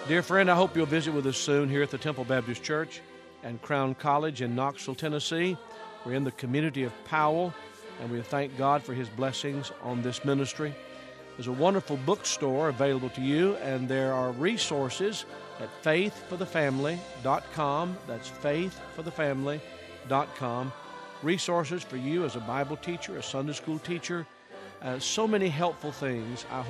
Dear friend, I hope you'll visit with us soon here at the Temple Baptist Church and Crown College in Knoxville, Tennessee. We're in the community of Powell, and we thank God for His blessings on this ministry. There's a wonderful bookstore available to you, and there are resources at faithforthefamily.com. That's faithforthefamily.com. Resources for you as a Bible teacher, a Sunday school teacher, so many helpful things. I hope